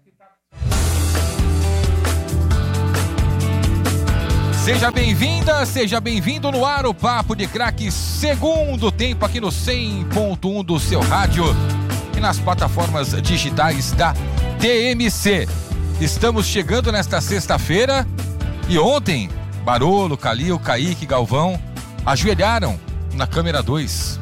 Seja bem-vinda, seja bem-vindo no ar o Papo de Craque, segundo tempo aqui no 100.1 do seu rádio e nas plataformas digitais da TMC. Estamos chegando nesta sexta-feira e ontem, Barolo, Calil, Kaique, Galvão ajoelharam na câmera 2,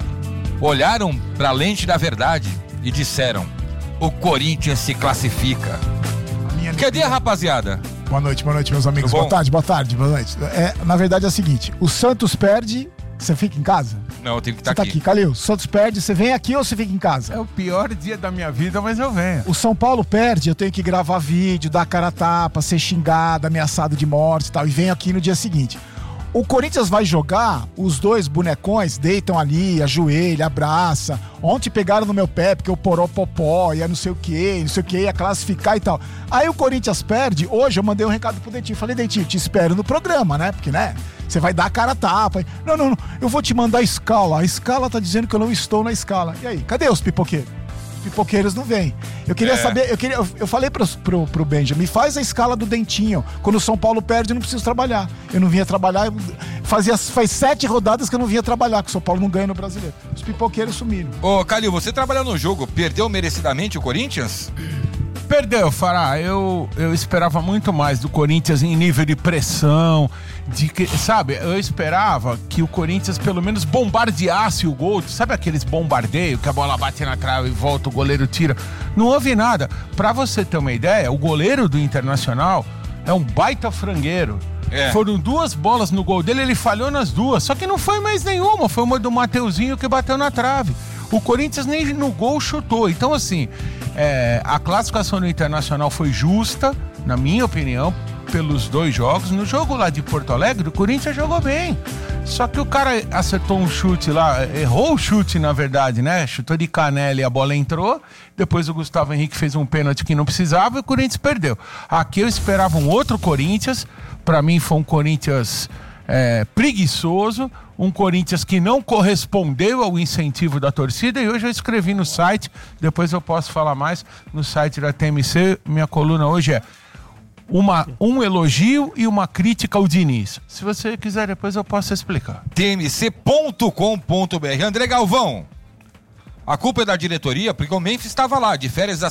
olharam para a lente da verdade e disseram: o Corinthians se classifica. Cadê a rapaziada? Boa noite, meus amigos. Boa tarde, boa noite. Na verdade é o seguinte, o Santos perde, você fica em casa? Não, eu tenho que estar aqui. Você tá aqui, Calil. O Santos perde, você vem aqui ou você fica em casa? É o pior dia da minha vida, mas eu venho. O São Paulo perde, eu tenho que gravar vídeo, dar cara a tapa, ser xingado, ameaçado de morte e tal, e venho aqui no dia seguinte. O Corinthians vai jogar, os dois bonecões deitam ali, ajoelha, abraça. Ontem pegaram no meu pé porque o Poropopó ia não sei o que, ia classificar e tal. Aí o Corinthians perde, hoje eu mandei um recado pro Dentinho. Falei, Dentinho, te espero no programa, né? Porque, né, você vai dar a cara a tapa. Não, eu vou te mandar a escala. A escala tá dizendo que eu não estou na escala. E aí, cadê os pipoqueiros? Pipoqueiros não vem. Eu queria saber, eu falei pro Benja, me faz a escala do Dentinho. Quando o São Paulo perde, eu não preciso trabalhar. Eu não vinha trabalhar, faz 7 rodadas que eu não vinha trabalhar, que o São Paulo não ganha no Brasileiro. Os pipoqueiros sumiram. Ô, Calil, você trabalhou no jogo, perdeu merecidamente o Corinthians? Perdeu, Fará. Eu esperava muito mais do Corinthians em nível de pressão, sabe? Eu esperava que o Corinthians pelo menos bombardeasse o gol. Sabe aqueles bombardeios que a bola bate na trave e volta, o goleiro tira? Não houve nada. Pra você ter uma ideia, o goleiro do Internacional é um baita frangueiro. Foram 2 bolas no gol dele, ele falhou nas 2. Só que não foi mais nenhuma, foi uma do Mateuzinho que bateu na trave. O Corinthians nem no gol chutou. Então, assim, a classificação do Internacional foi justa, na minha opinião, pelos 2 jogos. No jogo lá de Porto Alegre, o Corinthians jogou bem. Só que o cara acertou um chute lá, errou o chute, na verdade, né? Chutou de canela e a bola entrou. Depois o Gustavo Henrique fez um pênalti que não precisava e o Corinthians perdeu. Aqui eu esperava um outro Corinthians. Pra mim foi um Corinthians preguiçoso, um Corinthians que não correspondeu ao incentivo da torcida, e hoje eu escrevi no site, depois eu posso falar mais, no site da TMC, minha coluna hoje é um elogio e uma crítica ao Diniz. Se você quiser, depois eu posso explicar. tmc.com.br. André Galvão, a culpa é da diretoria, porque o Memphis estava lá, de férias há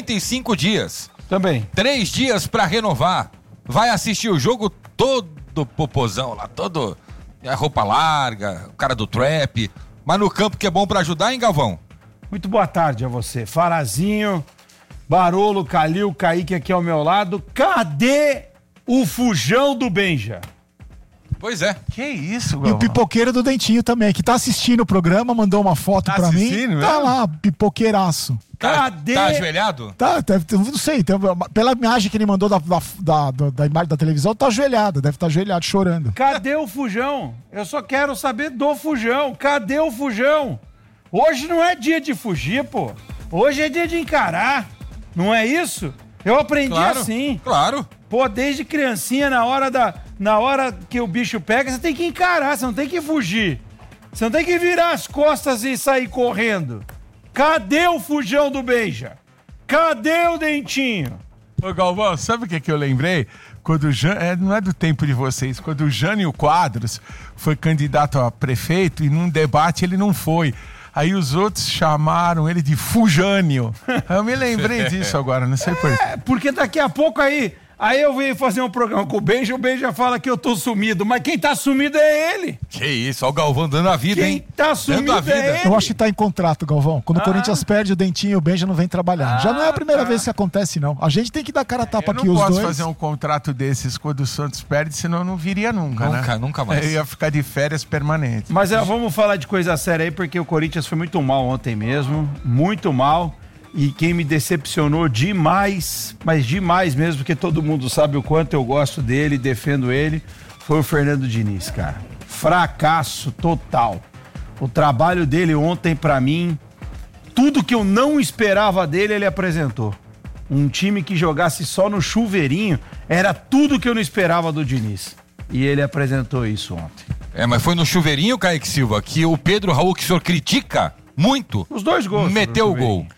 55 dias. Também. 3 dias para renovar. Vai assistir o jogo todo popozão lá, todo a roupa larga, o cara do trap, mas no campo que é bom pra ajudar, hein, Galvão? Muito boa tarde a você, Farazinho, Barolo, Calil, Kaique aqui ao meu lado. Cadê o fujão do Benja? Pois é. Que isso, Galvão? E o pipoqueiro do Dentinho também, que tá assistindo o programa, mandou uma foto pra mim. Mesmo? Tá lá, pipoqueiraço. Cadê? Tá ajoelhado? Tá, não sei, pela imagem que ele mandou da imagem da televisão, tá ajoelhado, deve estar ajoelhado, chorando. Cadê o fujão? Eu só quero saber do fujão. Cadê o fujão? Hoje não é dia de fugir, pô. Hoje é dia de encarar. Não é isso? Eu aprendi assim. Claro. Pô, desde criancinha, na hora que o bicho pega, você tem que encarar, você não tem que fugir. Você não tem que virar as costas e sair correndo. Cadê o fujão do Benja? Cadê o Dentinho? Ô Galvão, sabe o que eu lembrei? Quando não é do tempo de vocês, quando o Jânio Quadros foi candidato a prefeito e num debate ele não foi. Aí os outros chamaram ele de Fujânio. Eu me lembrei disso agora, não sei porquê. Porque daqui a pouco aí eu venho fazer um programa com o Benja fala que eu tô sumido, mas quem tá sumido é ele. Que isso, ó o Galvão dando a vida, hein? Quem tá sumido é ele. Eu acho que tá em contrato, Galvão. Quando o Corinthians perde, o Dentinho e o Benja não vem trabalhar. Já não é a primeira vez que acontece, não. A gente tem que dar cara a tapa aqui, os dois. Eu não posso fazer um contrato desses quando o Santos perde, senão eu não viria nunca, né? Nunca mais. Eu ia ficar de férias permanentes. Mas vamos falar de coisa séria aí, porque o Corinthians foi muito mal ontem mesmo. Muito mal. E quem me decepcionou demais, mas demais mesmo, porque todo mundo sabe o quanto eu gosto dele, defendo ele, foi o Fernando Diniz, cara. Fracasso total. O trabalho dele ontem, pra mim, tudo que eu não esperava dele, ele apresentou. Um time que jogasse só no chuveirinho, era tudo que eu não esperava do Diniz. E ele apresentou isso ontem. Mas foi no chuveirinho, Kaique Silva, que o Pedro Raul, que o senhor critica muito, os 2 gols. meteu o gol.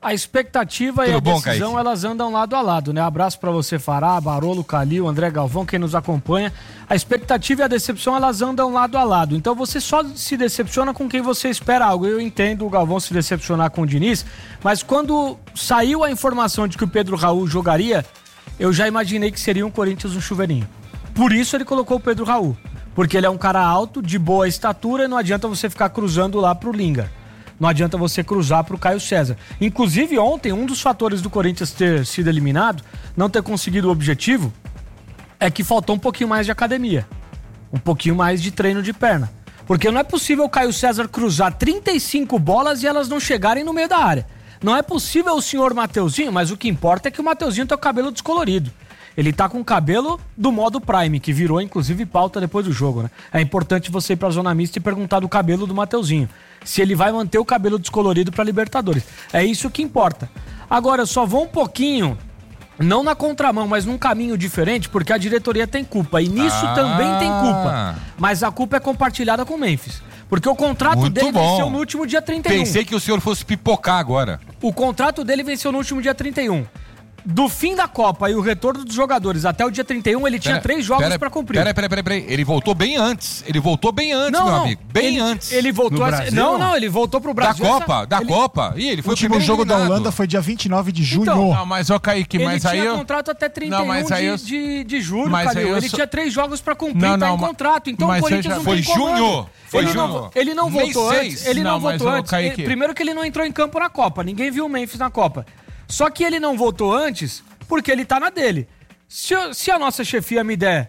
A expectativa e a decisão, elas andam lado a lado, né? Abraço pra você, Fará, Barolo, Calil, André Galvão, quem nos acompanha. A expectativa e a decepção, elas andam lado a lado. Então você só se decepciona com quem você espera algo. Eu entendo o Galvão se decepcionar com o Diniz, mas quando saiu a informação de que o Pedro Raul jogaria, eu já imaginei que seria um Corinthians no chuveirinho. Por isso ele colocou o Pedro Raul. Porque ele é um cara alto, de boa estatura, e não adianta você ficar cruzando lá pro Lingard. Não adianta você cruzar pro Caio César. Inclusive, ontem, um dos fatores do Corinthians ter sido eliminado, não ter conseguido o objetivo, é que faltou um pouquinho mais de academia. Um pouquinho mais de treino de perna. Porque não é possível o Caio César cruzar 35 bolas e elas não chegarem no meio da área. Não é possível o senhor Mateuzinho, mas o que importa é que o Mateuzinho tem o cabelo descolorido. Ele tá com o cabelo do modo Prime, que virou inclusive pauta depois do jogo, né? É importante você ir pra zona mista e perguntar do cabelo do Mateuzinho. Se ele vai manter o cabelo descolorido pra Libertadores. É isso que importa. Agora, eu só vou um pouquinho, não na contramão, mas num caminho diferente, porque a diretoria tem culpa. E nisso também tem culpa. Mas a culpa é compartilhada com o Memphis. Porque o contrato dele venceu no último dia 31. Pensei que o senhor fosse pipocar agora. O contrato dele venceu no último dia 31. Do fim da Copa e o retorno dos jogadores até o dia 31, ele tinha 3 jogos pra cumprir. Peraí. Ele voltou bem antes. Meu amigo. Antes. Ele voltou... ele voltou pro Brasil. Da Copa. Ih, ele foi o último jogo da Holanda foi dia 29 de junho. Então, não, mas, Kaique, mas aí ele tinha contrato até 31 de julho, Calil. Ele tinha 3 jogos pra cumprir, em contrato. Então o Corinthians não tem comando. Ele não voltou antes. Ele não voltou antes. Primeiro que ele não entrou em campo na Copa. Ninguém viu o Memphis na Copa. Só que ele não voltou antes porque ele tá na dele. Se a nossa chefia me der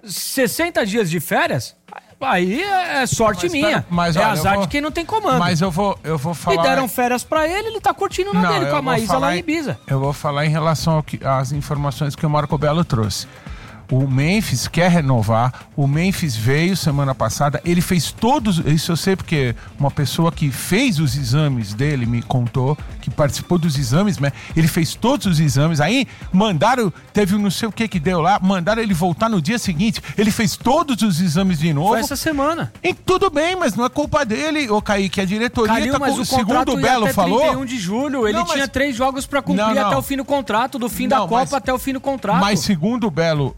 60 dias de férias, aí é sorte minha. Mas, olha, azar de quem não tem comando. Mas eu vou falar... E deram férias pra ele tá curtindo na dele com a Maísa lá em Ibiza. Eu vou falar em relação às informações que o Marco Belo trouxe. O Memphis quer renovar, o Memphis veio semana passada, ele fez todos, isso eu sei porque uma pessoa que fez os exames dele me contou, que participou dos exames, né? Ele fez todos os exames, aí mandaram, teve não sei o que deu lá, mandaram ele voltar no dia seguinte, ele fez todos os exames de novo. Foi essa semana. E tudo bem, mas não é culpa dele, ô Kaique, a diretoria tá com, segundo o Belo falou... 31 de julho, ele tinha 3 jogos pra cumprir até o fim do contrato, do fim da Copa até o fim do contrato. Mas segundo o Belo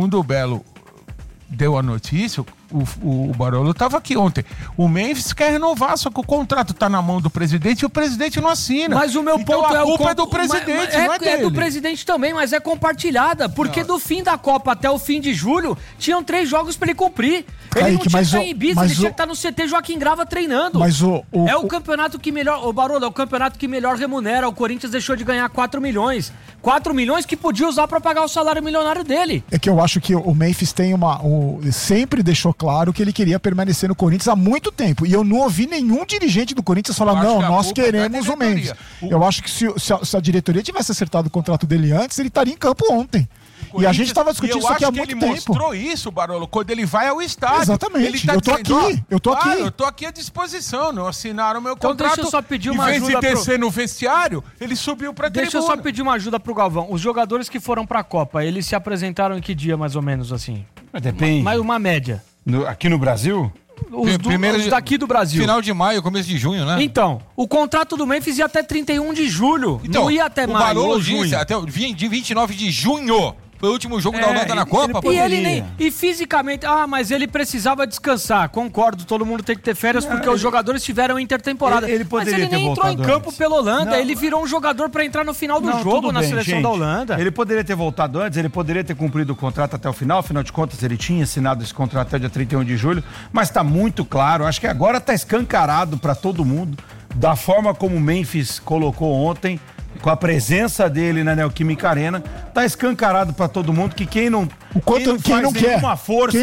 deu a notícia, o Barolo estava aqui ontem. O Memphis quer renovar, só que o contrato está na mão do presidente e o presidente não assina. Mas o meu então ponto a culpa é do presidente, não é dele. É do presidente também, mas é compartilhada. Porque do fim da Copa até o fim de julho, tinham 3 jogos para ele cumprir. Ele não tinha que estar em Ibiza, ele tinha que estar no CT Joaquim Grava treinando. É o campeonato que melhor... Ô, Barolo, é o campeonato que melhor remunera. O Corinthians deixou de ganhar 4 milhões. 4 milhões que podia usar para pagar o salário milionário dele. É que eu acho que o Memphis tem sempre deixou claro que ele queria permanecer no Corinthians há muito tempo. E eu não ouvi nenhum dirigente do Corinthians falar, não, nós queremos o Memphis. Eu acho que se a diretoria tivesse acertado o contrato dele antes, ele estaria em campo ontem. E a gente estava discutindo isso aqui há muito tempo. Ele mostrou isso, Barolo, quando ele vai ao estádio. Exatamente. Ele tá eu tô aqui. Eu tô aqui à disposição. Não assinaram o meu contrato. Então deixa eu só pedir uma ajuda. Em vez de descer no vestiário, ele subiu pra tribuna. Deixa eu só pedir uma ajuda pro Galvão. Os jogadores que foram pra Copa, eles se apresentaram em que dia, mais ou menos, assim? Depende. Mais uma média. Aqui no Brasil? Os daqui do Brasil. Final de maio, começo de junho, né? Então, o contrato do Memphis ia até 31 de julho. Então, não ia até maio. O Barolo disse até de 29 de junho. Foi o último jogo da Holanda na Copa. E fisicamente... mas ele precisava descansar. Concordo, todo mundo tem que ter férias porque os jogadores tiveram intertemporada. Mas ele nem entrou em campo pela Holanda. Ele virou um jogador pra entrar no final do jogo na seleção da Holanda. Ele poderia ter voltado antes, ele poderia ter cumprido o contrato até o final. Afinal de contas, ele tinha assinado esse contrato até o dia 31 de julho. Mas tá muito claro, acho que agora tá escancarado pra todo mundo, da forma como o Memphis colocou ontem, com a presença dele na Neoquímica Arena, tá escancarado pra todo mundo que quem não faz nenhuma força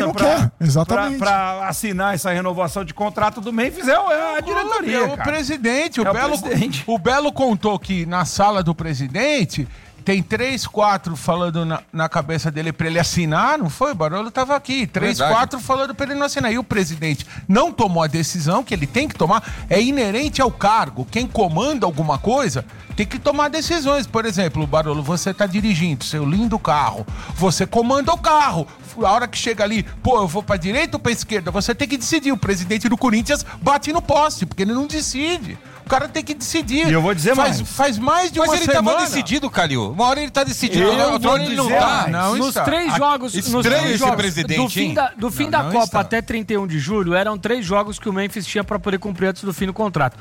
pra assinar essa renovação de contrato do Memphis é a diretoria. O presidente. O Belo contou que na sala do presidente tem 3, 4 falando na cabeça dele pra ele assinar, não foi? O Barolo tava aqui. 3, 4 falando pra ele não assinar. E o presidente não tomou a decisão que ele tem que tomar. É inerente ao cargo. Quem comanda alguma coisa tem que tomar decisões. Por exemplo, Barolo, você tá dirigindo seu lindo carro. Você comanda o carro. A hora que chega ali, eu vou pra direita ou pra esquerda? Você tem que decidir. O presidente do Corinthians bate no poste, porque ele não decide. O cara tem que decidir. E eu vou dizer faz mais de uma semana. Mas ele tava decidido, Calil. Uma hora ele tá decidido, outra hora ele não tá. Nos 3 jogos... Estranho esse presidente, do fim da Copa até 31 de julho, eram 3 jogos que o Memphis tinha pra poder cumprir antes do fim do contrato.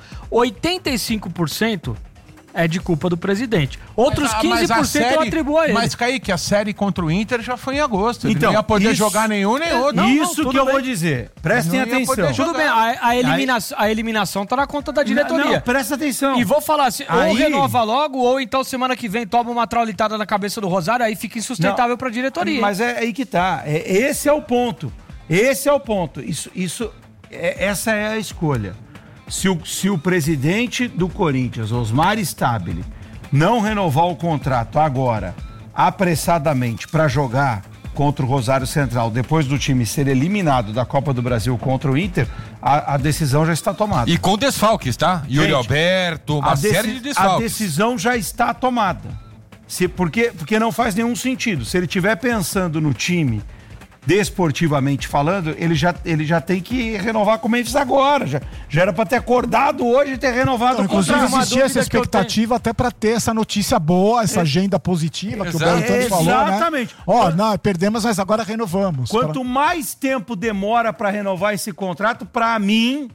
85% é de culpa do presidente. Outros 15% eu atribuo a ele. Mas, Kaique, a série contra o Inter já foi em agosto. Ele Então, não ia poder jogar nenhum nem outro. Isso que eu vou dizer. Prestem atenção. Tudo bem, a eliminação tá na conta da diretoria. Não, presta atenção. E vou falar assim, ou renova logo, ou então semana que vem toma uma traulitada na cabeça do Rosário, aí fica insustentável pra diretoria. Mas é aí que tá. Esse é o ponto. Esse é o ponto. Essa é a escolha. Se o presidente do Corinthians, Osmar Stabile, não renovar o contrato agora, apressadamente, para jogar contra o Rosário Central, depois do time ser eliminado da Copa do Brasil contra o Inter, a decisão já está tomada. E com desfalques, tá? Yuri Alberto, uma série de desfalques. A decisão já está tomada. Porque não faz nenhum sentido. Se ele estiver pensando no time... desportivamente falando, ele já tem que renovar com o Memphis agora. Já era pra ter acordado hoje e ter renovado o contrato. Inclusive existia essa expectativa até pra ter essa notícia boa, essa agenda positiva que o Belo tanto falou, né? Exatamente. Não, perdemos, mas agora renovamos. Quanto mais tempo demora pra renovar esse contrato, pra mim,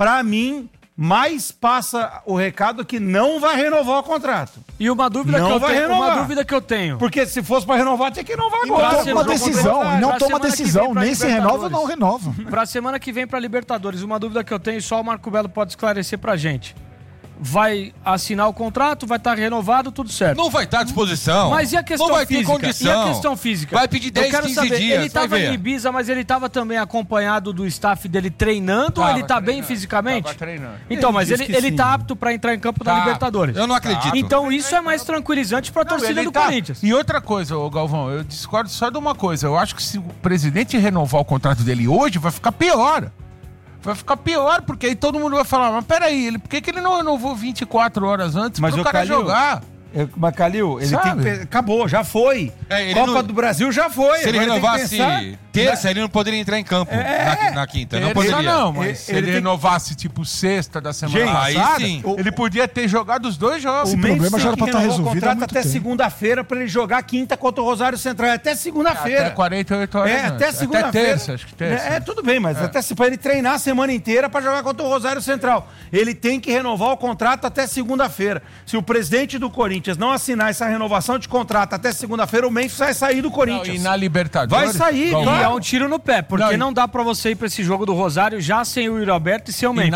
mais passa o recado que não vai renovar o contrato. E uma dúvida que eu tenho. Porque se fosse pra renovar, tinha que renovar agora. Não toma decisão, nem se renova ou não renova. Pra semana que vem pra Libertadores, uma dúvida que eu tenho, só o Marco Belo pode esclarecer pra gente. Vai assinar o contrato, vai estar renovado, tudo certo. Não vai estar à disposição. Mas e a questão não vai física? Ter condição. E a questão física? Vai pedir 10, 15 dias. Ele estava em Ibiza, mas ele estava também acompanhado do staff dele treinando ou ele tá bem fisicamente? Tava treinando. Então, mas ele tá apto para entrar em campo da Libertadores. Eu não acredito. Então isso é mais tranquilizante para a torcida do Corinthians. E outra coisa, Galvão, eu discordo só de uma coisa. Eu acho que se o presidente renovar o contrato dele hoje, vai ficar pior. Vai ficar pior, porque aí todo mundo vai falar, mas peraí, por que ele não renovou 24 horas antes pro cara jogar? Mas, Calil, ele tem que... Acabou, já foi. Copa do Brasil já foi. Se ele renovasse terça, ele não poderia entrar em campo na quinta. Não poderia. Não, mas se ele renovasse tipo sexta da semana passada, sim. Ele podia ter jogado os 2 jogos. O problema já era pra estar resolvido. O contrato até segunda-feira pra ele jogar quinta contra o Rosário Central. Até segunda-feira. Até 48 horas antes. Até segunda-feira. Até terça, acho que terça. Tudo bem, mas até pra ele treinar a semana inteira pra jogar contra o Rosário Central. Ele tem que renovar o contrato até segunda-feira. Se o presidente do Corinthians não assinar essa renovação de contrato até segunda-feira, o Memphis vai sair do Corinthians. Não, e na Libertadores... Vai sair, claro. E é um tiro no pé, porque não dá pra você ir pra esse jogo do Rosário já sem o Yuri Alberto e sem o Memphis.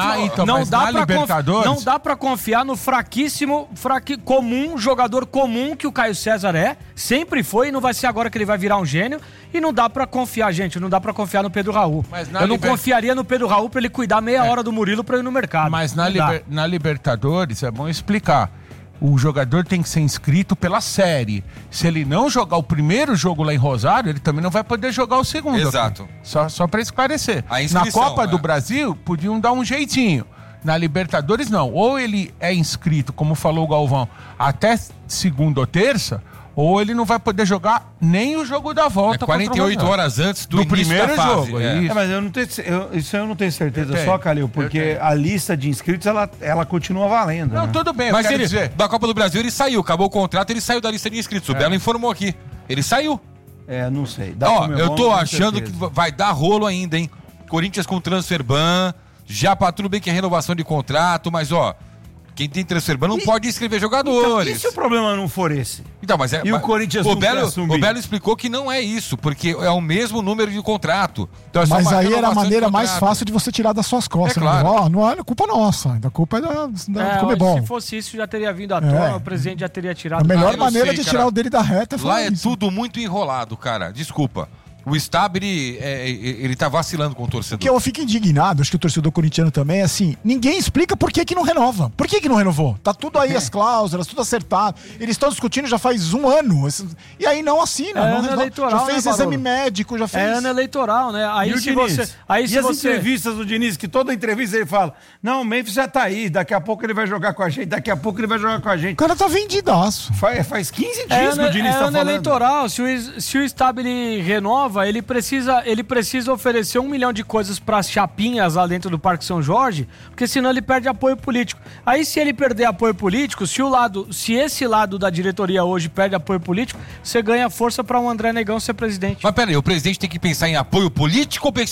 Não dá pra confiar no comum, jogador comum que o Caio César é, sempre foi e não vai ser agora que ele vai virar um gênio. E não dá pra confiar, gente, não dá pra confiar no Pedro Raul. Eu não confiaria no Pedro Raul pra ele cuidar meia hora do Murilo pra ir no mercado. Mas na Libertadores, é bom explicar. O jogador tem que ser inscrito pela série. Se ele não jogar o primeiro jogo lá em Rosário, ele também não vai poder jogar o segundo. Exato. Só para esclarecer. Na Copa do Brasil, podiam dar um jeitinho. Na Libertadores, não. Ou ele é inscrito, como falou o Galvão, até segunda ou terça, ou ele não vai poder jogar nem o jogo da volta. 48 horas antes do primeiro jogo. Mas isso eu não tenho certeza só, Calil, porque a lista de inscritos, ela continua valendo. Não, né? tudo bem. Mas da Copa do Brasil ele saiu, acabou o contrato, ele saiu da lista de inscritos. O Belo informou aqui. Ele saiu. Não sei. Eu tô achando que vai dar rolo ainda, hein? Corinthians com transfer ban, já tudo bem que é renovação de contrato, mas quem tem transfer ban não pode inscrever jogadores. Então, e se o problema não for esse? Então, mas o Corinthians o Belo explicou que não é isso, porque é o mesmo número de contrato. Então, mas aí era a maneira mais fácil de você tirar das suas costas. Claro. Não é culpa nossa, a culpa é da Comebol. Se fosse isso, já teria vindo à tona, o presidente já teria tirado. A melhor maneira de tirar o dele da reta é lá isso. Tudo muito enrolado, cara. Desculpa. O Stabile, ele tá vacilando com o torcedor. Que eu fico indignado, acho que o torcedor corintiano também é assim, ninguém explica por que não renova. Por que não renovou? Tá tudo aí, as cláusulas, tudo acertado. Eles estão discutindo já faz um ano. E aí não assina. Não eleitoral, já fez exame médico, já fez... É ano eleitoral, né? Aí e se você... As entrevistas do Diniz, que toda entrevista ele fala, não, o Memphis já tá aí, daqui a pouco ele vai jogar com a gente, O cara tá vendidaço. Faz 15 dias que o Diniz tá falando. É ano eleitoral, se o Stabile renova, Silva, ele precisa oferecer 1 milhão de coisas para as chapinhas lá dentro do Parque São Jorge, porque senão ele perde apoio político. Aí se ele perder apoio político, se esse lado da diretoria hoje perde apoio político, você ganha força para o André Negão ser presidente. Mas peraí, o presidente tem que pensar em apoio político ou